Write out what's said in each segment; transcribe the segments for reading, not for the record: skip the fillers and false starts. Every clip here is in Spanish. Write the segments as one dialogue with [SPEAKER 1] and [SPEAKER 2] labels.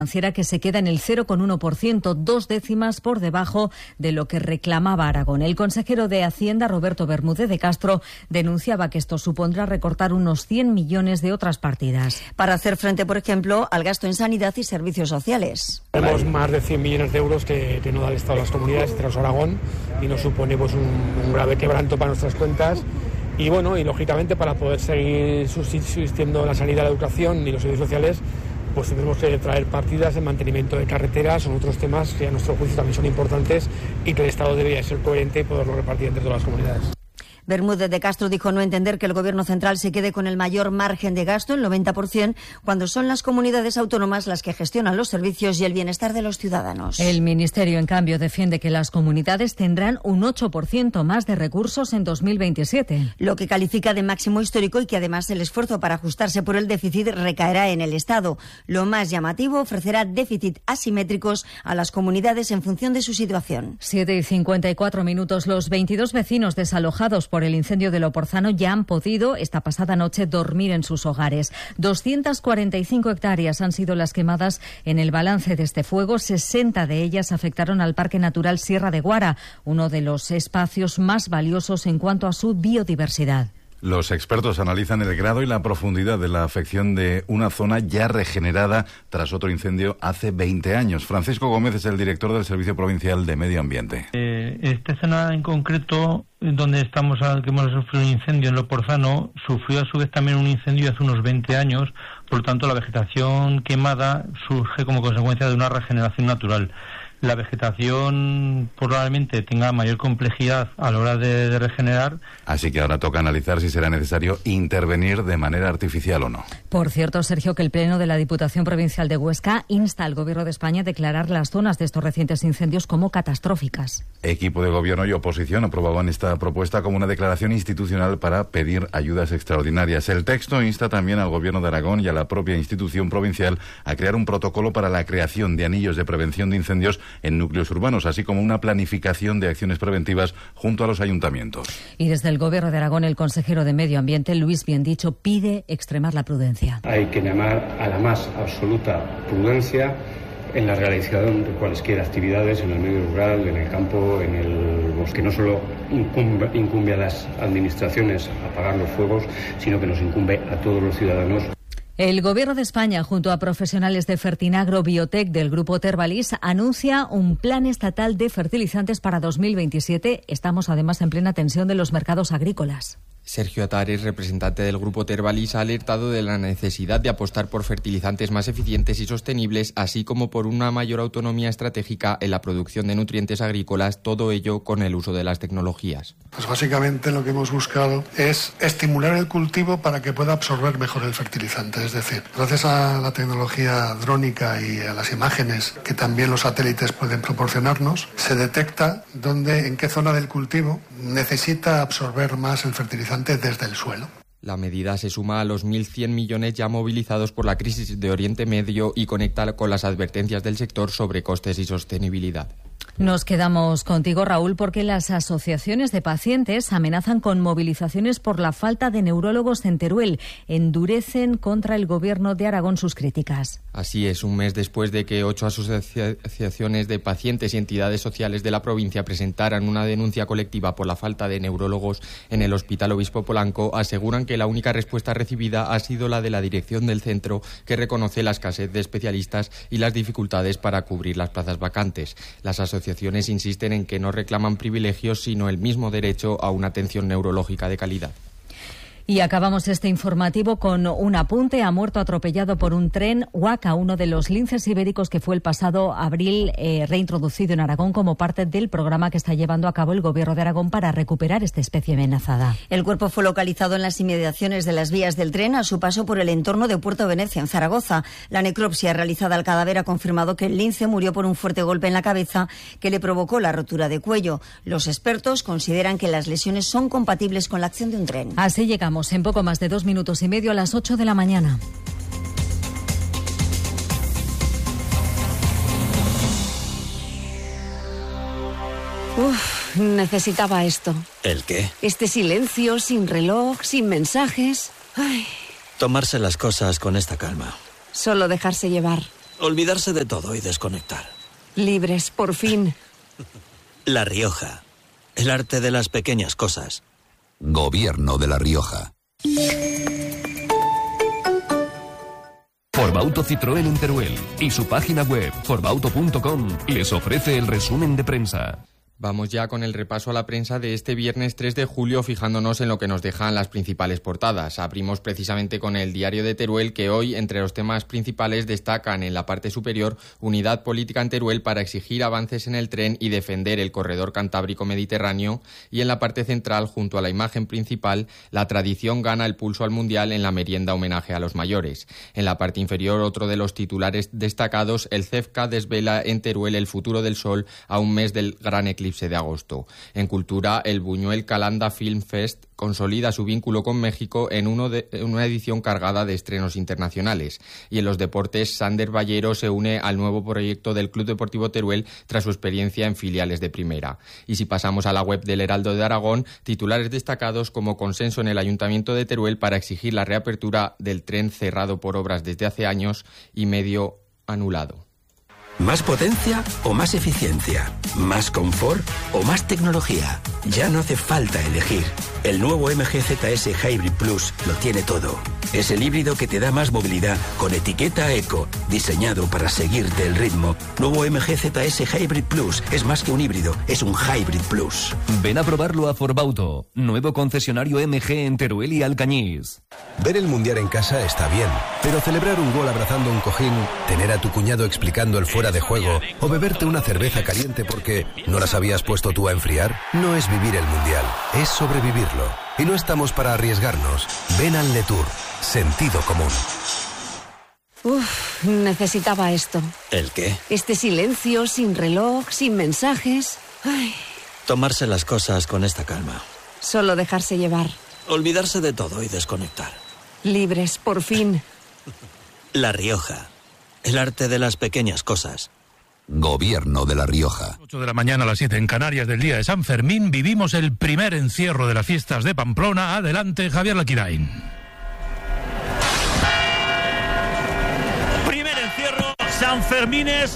[SPEAKER 1] financiera que se queda en el 0,1%, 2 décimas por debajo de lo que reclamaba Aragón. El consejero de Hacienda, Roberto Bermúdez de Castro, denunciaba que esto supondrá recortar unos 100 millones de otras partidas.
[SPEAKER 2] Para hacer frente, por ejemplo, al gasto en sanidad y servicios sociales.
[SPEAKER 3] Tenemos más de 100 millones de euros que no da el Estado a las comunidades, tras Aragón, y nos supone pues, un grave quebranto para nuestras cuentas. Y bueno, y lógicamente para poder seguir subsistiendo la sanidad, la educación y los servicios sociales, pues tenemos que traer partidas en mantenimiento de carreteras, son otros temas que a nuestro juicio también son importantes y que el Estado debería ser coherente y poderlo repartir entre todas las comunidades.
[SPEAKER 2] Bermúdez de Castro dijo no entender que el Gobierno central se quede con el mayor margen de gasto, el 90%, cuando son las comunidades autónomas las que gestionan los servicios y el bienestar de los ciudadanos.
[SPEAKER 1] El Ministerio, en cambio, defiende que las comunidades tendrán un 8% más de recursos en 2027.
[SPEAKER 2] Lo que califica de máximo histórico y que además el esfuerzo para ajustarse por el déficit recaerá en el Estado. Lo más llamativo, ofrecerá déficit asimétricos a las comunidades en función de su situación.
[SPEAKER 1] 7:54. Los 22 vecinos desalojados por el incendio de Loporzano ya han podido esta pasada noche dormir en sus hogares. 245 hectáreas han sido las quemadas en el balance de este fuego. 60 de ellas afectaron al Parque Natural Sierra de Guara, uno de los espacios más valiosos en cuanto a su biodiversidad.
[SPEAKER 4] Los expertos analizan el grado y la profundidad de la afección de una zona ya regenerada tras otro incendio hace 20 años. Francisco Gómez es el director del Servicio Provincial de Medio Ambiente.
[SPEAKER 5] Esta zona en concreto, donde que hemos sufrido un incendio en Loporzano, sufrió a su vez también un incendio hace unos 20 años, por lo tanto la vegetación quemada surge como consecuencia de una regeneración natural. La vegetación probablemente tenga mayor complejidad a la hora de regenerar.
[SPEAKER 4] Así que ahora toca analizar si será necesario intervenir de manera artificial o no.
[SPEAKER 1] Por cierto, Sergio, que el Pleno de la Diputación Provincial de Huesca insta al Gobierno de España a declarar las zonas de estos recientes incendios como catastróficas.
[SPEAKER 4] Equipo de Gobierno y oposición aprobaban esta propuesta como una declaración institucional para pedir ayudas extraordinarias. El texto insta también al Gobierno de Aragón y a la propia institución provincial a crear un protocolo para la creación de anillos de prevención de incendios en núcleos urbanos, así como una planificación de acciones preventivas junto a los ayuntamientos.
[SPEAKER 1] Y desde el Gobierno de Aragón, el consejero de Medio Ambiente, Luis Biendicho, pide extremar la prudencia.
[SPEAKER 6] Hay que llamar a la más absoluta prudencia en la realización de cualesquier actividades en el medio rural, en el campo, en el bosque. No solo incumbe a las administraciones apagar los fuegos, sino que nos incumbe a todos los ciudadanos.
[SPEAKER 1] El Gobierno de España, junto a profesionales de Fertinagro Biotech del Grupo Tervalis, anuncia un plan estatal de fertilizantes para 2027. Estamos además en plena tensión de los mercados agrícolas.
[SPEAKER 7] Sergio Atares, representante del Grupo Tervalis, ha alertado de la necesidad de apostar por fertilizantes más eficientes y sostenibles, así como por una mayor autonomía estratégica en la producción de nutrientes agrícolas, todo ello con el uso de las tecnologías.
[SPEAKER 8] Pues básicamente lo que hemos buscado es estimular el cultivo para que pueda absorber mejor el fertilizante. Es decir, gracias a la tecnología drónica y a las imágenes que también los satélites pueden proporcionarnos, se detecta en qué zona del cultivo necesita absorber más el fertilizante desde el suelo.
[SPEAKER 7] La medida se suma a los 1.100 millones ya movilizados por la crisis de Oriente Medio y conecta con las advertencias del sector sobre costes y sostenibilidad.
[SPEAKER 1] Nos quedamos contigo, Raúl, porque las asociaciones de pacientes amenazan con movilizaciones por la falta de neurólogos en Teruel. Endurecen contra el Gobierno de Aragón sus críticas.
[SPEAKER 7] Así es, un mes después de que 8 asociaciones de pacientes y entidades sociales de la provincia presentaran una denuncia colectiva por la falta de neurólogos en el Hospital Obispo Polanco, aseguran que la única respuesta recibida ha sido la de la dirección del centro, que reconoce la escasez de especialistas y las dificultades para cubrir las plazas vacantes. Las asociaciones insisten en que no reclaman privilegios, sino el mismo derecho a una atención neurológica de calidad.
[SPEAKER 1] Y acabamos este informativo con un apunte. Ha muerto atropellado por un tren huaca, uno de los linces ibéricos que fue el pasado abril reintroducido en Aragón como parte del programa que está llevando a cabo el Gobierno de Aragón para recuperar esta especie amenazada.
[SPEAKER 2] El cuerpo fue localizado en las inmediaciones de las vías del tren a su paso por el entorno de Puerto Venecia, en Zaragoza. La necropsia realizada al cadáver ha confirmado que el lince murió por un fuerte golpe en la cabeza que le provocó la rotura de cuello. Los expertos consideran que las lesiones son compatibles con la acción de un tren.
[SPEAKER 1] Así llegamos en poco más de 2 minutos y medio a las 8 de la mañana.
[SPEAKER 9] Necesitaba esto.
[SPEAKER 10] ¿El qué?
[SPEAKER 9] Este silencio, sin reloj, sin mensajes. Ay.
[SPEAKER 10] Tomarse las cosas con esta calma.
[SPEAKER 9] Solo dejarse llevar.
[SPEAKER 10] Olvidarse de todo y desconectar.
[SPEAKER 9] Libres, por fin.
[SPEAKER 10] La Rioja. El arte de las pequeñas cosas.
[SPEAKER 11] Gobierno de La Rioja.
[SPEAKER 12] Forbauto Citroën en Teruel y su página web forbauto.com les ofrece el resumen de prensa.
[SPEAKER 7] Vamos ya con el repaso a la prensa de este viernes 3 de julio, fijándonos en lo que nos dejan las principales portadas. Abrimos precisamente con el Diario de Teruel, que hoy, entre los temas principales, destacan en la parte superior unidad política en Teruel para exigir avances en el tren y defender el corredor cantábrico-mediterráneo, y en la parte central, junto a la imagen principal, la tradición gana el pulso al Mundial en la merienda homenaje a los mayores. En la parte inferior, otro de los titulares destacados, el CEFCA desvela en Teruel el futuro del sol a un mes del gran eclipse de agosto. En cultura, el Buñuel Calanda Film Fest consolida su vínculo con México en una edición cargada de estrenos internacionales. Y en los deportes, Sander Ballero se une al nuevo proyecto del Club Deportivo Teruel tras su experiencia en filiales de primera. Y si pasamos a la web del Heraldo de Aragón, titulares destacados como consenso en el Ayuntamiento de Teruel para exigir la reapertura del tren cerrado por obras desde hace años y medio anulado.
[SPEAKER 13] ¿Más potencia o más eficiencia? ¿Más confort o más tecnología? Ya no hace falta elegir. El nuevo MG ZS Hybrid Plus lo tiene todo. Es el híbrido que te da más movilidad con etiqueta eco, diseñado para seguirte el ritmo. Nuevo MG ZS Hybrid Plus es más que un híbrido, es un Hybrid Plus.
[SPEAKER 12] Ven a probarlo a Forbauto, nuevo concesionario MG en Teruel y Alcañiz.
[SPEAKER 14] Ver el Mundial en casa está bien, pero celebrar un gol abrazando un cojín, tener a tu cuñado explicando el fuera de juego o beberte una cerveza caliente porque no las habías puesto tú a enfriar, no es vivir el Mundial, es sobrevivirlo. Y no estamos para arriesgarnos. Ven al Letour. Sentido común.
[SPEAKER 9] Necesitaba esto.
[SPEAKER 10] ¿El qué?
[SPEAKER 9] Este silencio, sin reloj, sin mensajes. Ay.
[SPEAKER 10] Tomarse las cosas con esta calma.
[SPEAKER 9] Solo dejarse llevar.
[SPEAKER 10] Olvidarse de todo y desconectar.
[SPEAKER 9] Libres, por fin.
[SPEAKER 10] La Rioja. El arte de las pequeñas cosas.
[SPEAKER 11] Gobierno de La Rioja.
[SPEAKER 15] 8 de la mañana a las 7 en Canarias del día de San Fermín. Vivimos el primer encierro de las fiestas de Pamplona. Adelante, Javier Laquirain.
[SPEAKER 16] Primer encierro San Fermines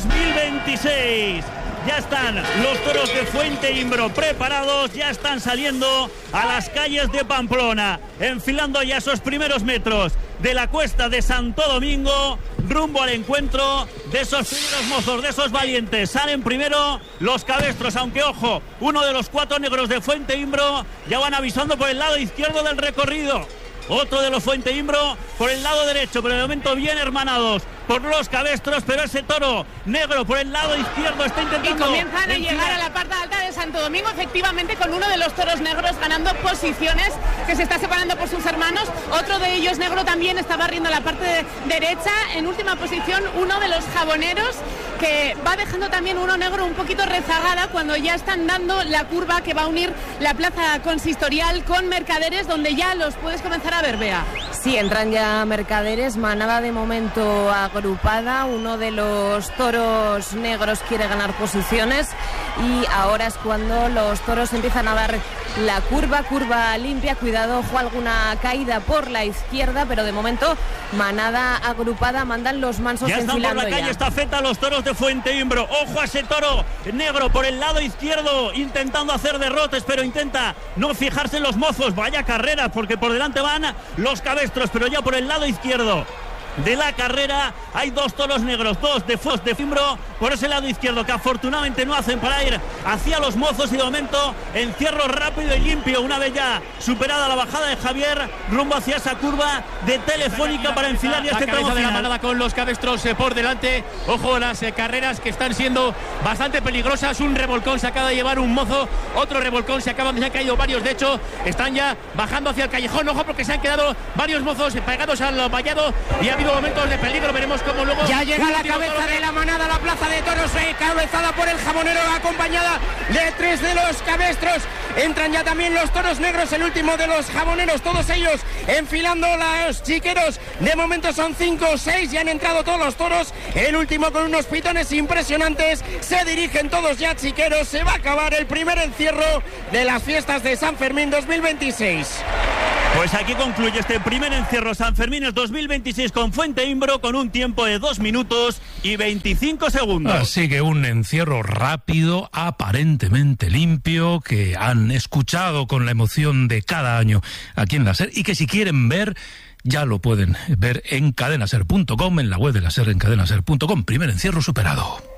[SPEAKER 16] 2026. Ya están los toros de Fuente Imbro preparados, ya están saliendo a las calles de Pamplona, enfilando ya esos primeros metros de la cuesta de Santo Domingo, rumbo al encuentro de esos primeros mozos, de esos valientes. Salen primero los cabestros, aunque ojo, uno de los 4 negros de Fuente Imbro ya van avisando por el lado izquierdo del recorrido. Otro de los Fuente Imbro por el lado derecho, pero de momento bien hermanados por los cabestros, pero ese toro negro por el lado izquierdo está intentando...
[SPEAKER 17] Y comienzan a llegar a la parte alta de Santo Domingo, efectivamente con uno de los toros negros ganando posiciones, que se está separando por sus hermanos. Otro de ellos negro también está barriendo la parte derecha. En última posición uno de los jaboneros, que va dejando también uno negro un poquito rezagada cuando ya están dando la curva que va a unir la plaza consistorial con Mercaderes, donde ya los puedes comenzar a ver, Bea.
[SPEAKER 18] Sí, entran ya Mercaderes, manada de momento agrupada, uno de los toros negros quiere ganar posiciones y ahora es cuando los toros empiezan a dar la curva limpia, cuidado, ojo, alguna caída por la izquierda, pero de momento manada agrupada, mandan los mansos
[SPEAKER 16] ya están
[SPEAKER 18] enfilando.
[SPEAKER 16] Por la calle estafeta los toros de Fuente Imbro, ojo a ese toro negro por el lado izquierdo intentando hacer derrotes, pero intenta no fijarse en los mozos. Vaya carrera, porque por delante van los cabestros, pero ya por el lado izquierdo de la carrera hay 2 toros negros, 2 de Fos de Fimbro por ese lado izquierdo, que afortunadamente no hacen para ir hacia los mozos, y de momento encierro rápido y limpio una vez ya superada la bajada de Javier rumbo hacia esa curva de Telefónica para enfilar ya este tramo final.
[SPEAKER 19] De la manada con los cabestros por delante. Ojo, las carreras que están siendo bastante peligrosas. Un revolcón se acaba de llevar un mozo, otro revolcón se han caído varios, de hecho están ya bajando hacia el callejón. Ojo, porque se han quedado varios mozos pegados al vallado y ha habido momentos de peligro. Veremos cómo luego
[SPEAKER 20] ya llega la cabeza de la manada a la plaza de toros, cabezada por el jabonero, acompañada de 3 de los cabestros. Entran ya también los toros negros, el último de los jaboneros, todos ellos enfilando los chiqueros. De momento son 5 o 6, ya han entrado todos los toros, el último con unos pitones impresionantes. Se dirigen todos ya chiqueros, se va a acabar el primer encierro de las fiestas de San Fermín 2026.
[SPEAKER 16] Pues aquí concluye este primer encierro Sanfermines 2026 con Fuente Imbro con un tiempo de 2 minutos y 25 segundos.
[SPEAKER 15] Así que un encierro rápido, aparentemente limpio, que han escuchado con la emoción de cada año aquí en la SER, y que si quieren ver, ya lo pueden ver en cadenaser.com, en la web de la SER, en cadenaser.com. Primer encierro superado.